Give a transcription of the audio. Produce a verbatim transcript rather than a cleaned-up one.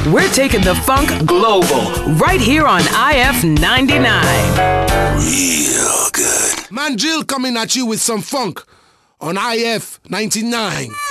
We're taking the funk global right here on I F ninety-nine. Real good. Man Jill coming at you with some funk on I F ninety-nine.